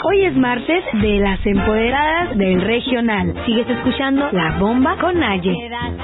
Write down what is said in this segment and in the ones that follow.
Hoy es martes de las empoderadas del regional. Sigues escuchando La Bomba con Naye.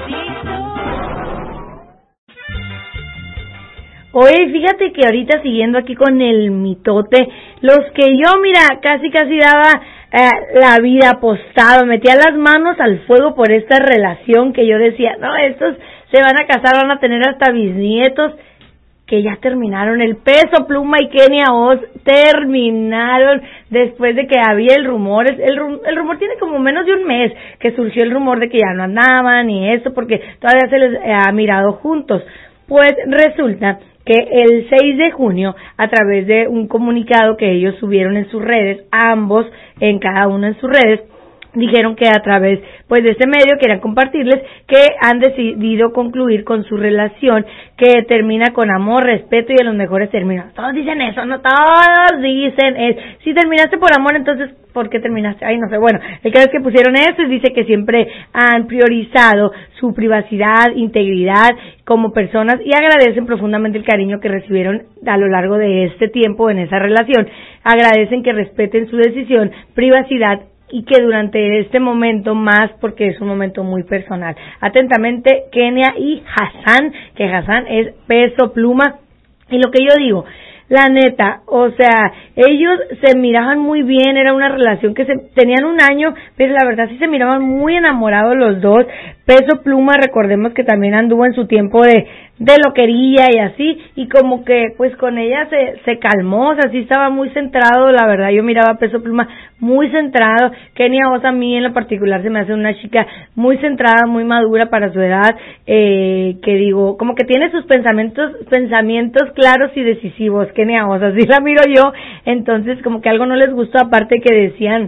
Oye, fíjate que ahorita siguiendo aquí con el mitote, los que yo, mira, casi daba la vida apostado, metía las manos al fuego por esta relación que yo decía, no, estos se van a casar, van a tener hasta bisnietos, que ya terminaron. El Peso Pluma y Kenia Oz terminaron después de que había el rumor. El rumor tiene como menos de un mes que surgió el rumor de que ya no andaban y eso, porque todavía se les ha mirado juntos. Pues resulta que el 6 de junio, a través de un comunicado que ellos subieron en sus redes, ambos, en cada uno en sus redes, dijeron que a través pues de este medio querían compartirles que han decidido concluir con su relación, que termina con amor, respeto y en los mejores términos. Todos dicen eso, no todos dicen eso. Si terminaste por amor, entonces ¿por qué terminaste? Ay, no sé. Bueno, el caso es que pusieron eso y dice que siempre han priorizado su privacidad, integridad como personas y agradecen profundamente el cariño que recibieron a lo largo de este tiempo en esa relación. Agradecen que respeten su decisión, privacidad y que durante este momento más, porque es un momento muy personal. Atentamente, Kenia y Hassan, que Hassan es Peso Pluma. Y lo que yo digo, la neta, o sea, ellos se miraban muy bien, era una relación que tenían un año, pero la verdad sí se miraban muy enamorados los dos. Peso Pluma, recordemos que también anduvo en su tiempo de loquería y así, y como que pues con ella se calmó, o sea, sí estaba muy centrado, la verdad yo miraba a Peso Pluma muy centrado. Kenia Oz a mí en lo particular se me hace una chica muy centrada, muy madura para su edad, que digo, como que tiene sus pensamientos claros y decisivos. Kenia Oz, así la miro yo. Entonces como que algo no les gustó, aparte que decían